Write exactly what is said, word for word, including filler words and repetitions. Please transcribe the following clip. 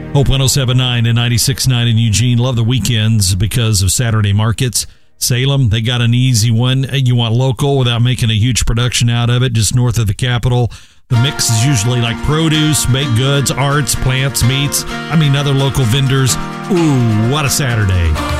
Hope one oh seven point nine and ninety-six point nine in Eugene. Love the weekends because of Saturday markets. Salem, they got an easy one. You want local without making a huge production out of it, just north of the Capitol. The mix is usually like produce, baked goods, arts, plants, meats. I mean, other local vendors. Ooh, what a Saturday.